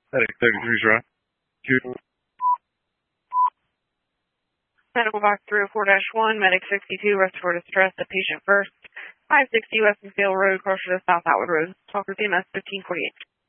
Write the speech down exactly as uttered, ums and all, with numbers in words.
Medic thirty-three, right? Two. Medical box three oh four dash one, medic sixty-two, rest for distress, the patient first, five sixty Western Field Road, closer to South Outwood Road. Talk with C M S fifteen forty-eight.